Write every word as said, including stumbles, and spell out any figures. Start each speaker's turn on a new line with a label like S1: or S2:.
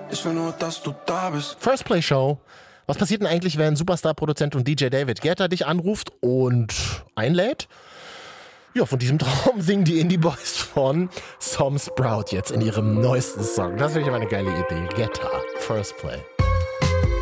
S1: Ich will nur, dass du da bist.
S2: First Play Show. Was passiert denn eigentlich, wenn Superstar-Produzent und D J David Guetta dich anruft und einlädt? Ja, von diesem Traum singen die Indie Boys von Tom Sprout jetzt in ihrem neuesten Song. Das ist wirklich eine geile Idee. Guetta, First Play.